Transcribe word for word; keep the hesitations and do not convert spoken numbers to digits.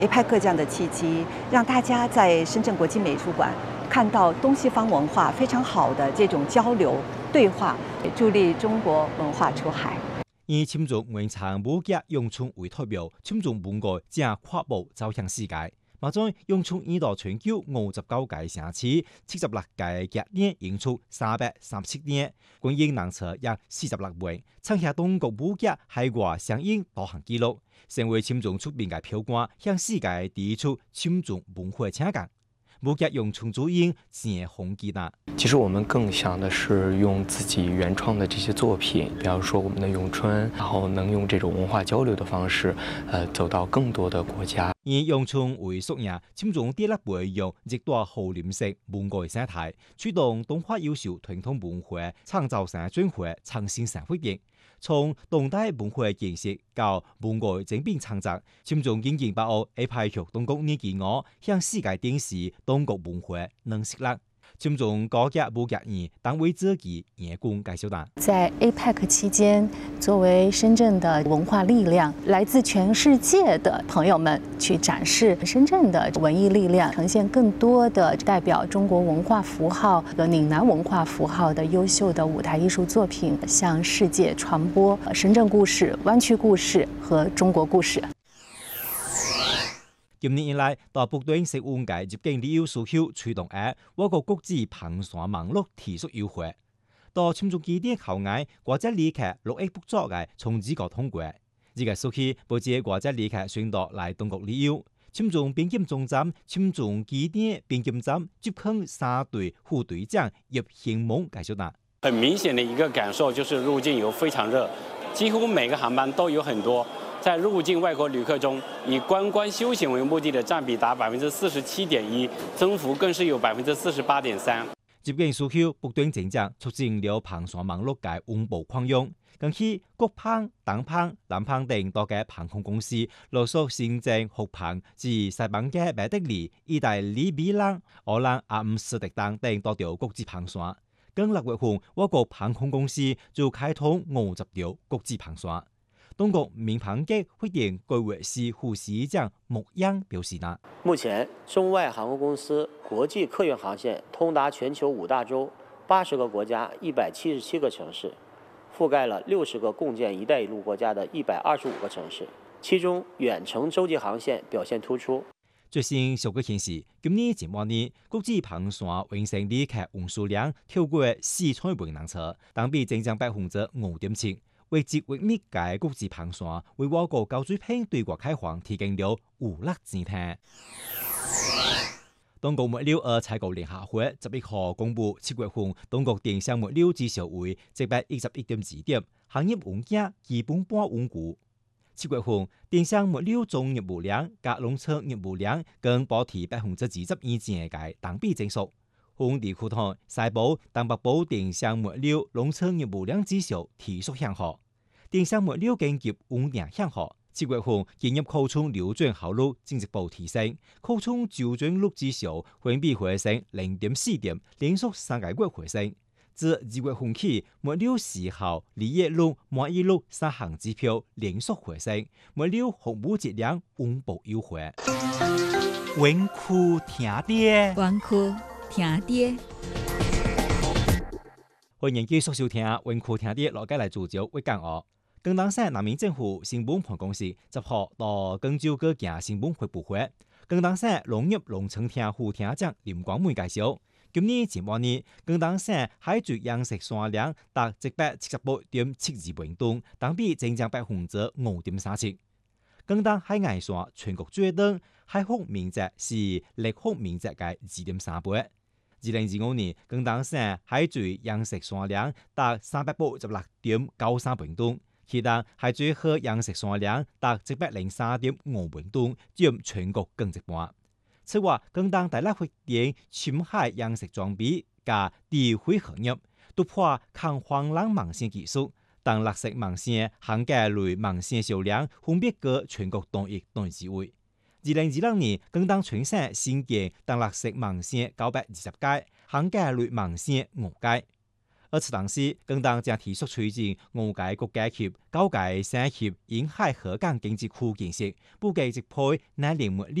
A P E C 这样的契机，让大家在深圳国际美术馆看到东西方文化非常好的这种交流对话，助力中国文化出海。 以深圳原创武侠咏春为代表，深圳文化正跨步走向世界。嘛在咏春演到全球五十九届城市，七十六届节年演出三百三十七年，观影人次约四十六万，创下中国武侠海外上映多项纪录，成为深圳出名嘅票馆，向世界提出深圳文化请讲。武侠咏春主演郑鸿基呢？ 其实我们更想的是用自己原创的这些作品，比方说我们的咏春，然后能用这种文化交流的方式，呃，走到更多的国家。 以咏春为缩影，深圳第一培养一大好林式文化生态，推动动画优秀传统文化创造性转化创新生活点。從當代文化建設到文化整變創造，深圳經營把握 A P E C 中國年紀我向世界展示中國文化能實力。深圳高級武俠院黨委書記葉公介紹道， 在 A P E C 期間，作為深圳的文化力量，來自全世界的朋友們去展示深圳的文藝力量，呈現更多的代表中國文化符號和嶺南文化符號的優秀的舞台藝術作品，向世界傳播深圳故事、灣區故事和中國故事。 今年以來，大不斷食物界入境旅遊需求驅動下，我國國際航線網絡提速優惠。到深圳機場口岸，國際旅客陸續不足嘅從自個通過。呢個時期，不止國際旅客選擇來中國旅遊，深圳邊檢總站、深圳機場邊檢站接控三隊副隊長葉興夢介紹道： 很明顯的一個感受就是入境遊非常熱，幾乎每個航班都有很多。在入境外國旅客中，以觀光休閒為目的的佔比達百分之四十七點一，增幅更是有百分之四十八點三。 入境需求不斷增長，促進了航線網絡嘅穩步擴張。近期，國航、東航、南航等多家航空公司陸續新增復航至西班牙馬德里、意大利米蘭、荷蘭阿姆斯特丹等多條國際航線。更六月份，我國航空公司就開通五十條國際航線。中國民航局會定規劃師副市長穆央表示呢， 目前中外航空公司國際客運航線通達全球五大洲、八十個國家、一百七十七個城市，覆蓋了六十個共建“一帶一路”國家的一百二十五個城市，其中遠程洲際航線表現突出。 最新數據顯示，今年前半年國際航線完成旅客運輸量超過四千萬人次，同比增長百分之五點七。為節為密嘅國際航線，為我國高水平對外開放提供了有力支撐。中國物流和採購聯合會十一號公布，七月份中國電商物流指數為一百一十一點二點，行業穩健，基本半穩固。七月份電商物流總業務量加農車業務量更保持百分之二十以前嘅同比增速。本地區台西部、東北部電商物流農車業務量指數持續向好，電商物流經濟穩定向好。七月份進入庫存流轉效率進一步提升，庫存周轉率指數分別回升零點四點，連續三個月回升。自二月份起，物流時效、利益率、滿意率三項指標連續回升，物流服務質量穩步優化。穩酷聽爹， 穩酷聽爹， 歡迎繼續收聽穩酷聽爹，落街嚟聚焦會講哦。廣東省人民政府新聞辦公室十號到廣州各界新聞發佈會，廣東省農業農村廳副廳長林光梅介紹，今年前半年，廣東省海水養殖產量達一百七十八點七二萬噸，同比增長百分之五點三七。廣東海岸線全國最長，海覆面積是陸覆面積嘅二點三倍。二零二五年，廣東省海水養殖產量達三百八十六點九三萬噸。其他海水可養殖產量達一百零三點五萬噸，佔全國近一半。此外，廣東大力發展深海養殖裝備加智慧行業，突破抗風浪網線技術，當綠色網線、涵蓋類網線銷量分別居全國第一、第二位。二零二六年，廣東全省新建當綠色網線九百二十街，涵蓋類網線五街。 而此當時，更當將提出推進五屆國家級、九屆省級沿海河港經濟區建設，布局直配南寧